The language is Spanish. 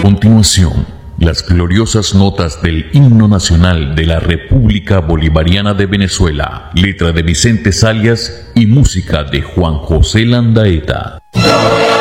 continuación, las gloriosas notas del himno nacional de la República Bolivariana de Venezuela, letra de Vicente Zalias y música de Juan José Landaeta.